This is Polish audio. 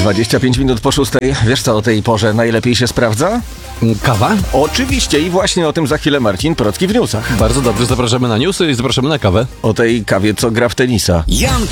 25 minut po 6. Wiesz co o tej porze najlepiej się sprawdza? Kawa? Oczywiście i właśnie o tym za chwilę Marcin Procki w newsach. Bardzo dobrze, zapraszamy na newsy i zapraszamy na kawę. O tej kawie, co gra w tenisa. Jan